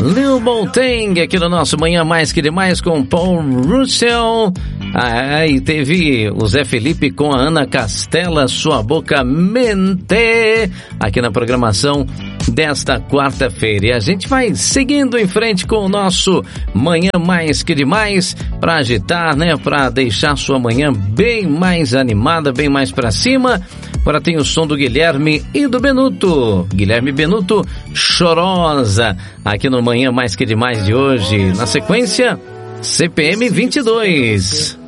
Lil Boateng aqui no nosso Manhã Mais Que Demais com Paul Russell. E teve o Zé Felipe com a Ana Castela, Sua Boca Mente, aqui na programação desta quarta-feira. E a gente vai seguindo em frente com o nosso Manhã Mais Que Demais para agitar, né? Para deixar sua manhã bem mais animada, bem mais para cima. Agora tem o som do Guilherme e do Benuto. Guilherme Benuto, Chorosa, aqui no Manhã Mais Que Demais de hoje. Na sequência, CPM 22.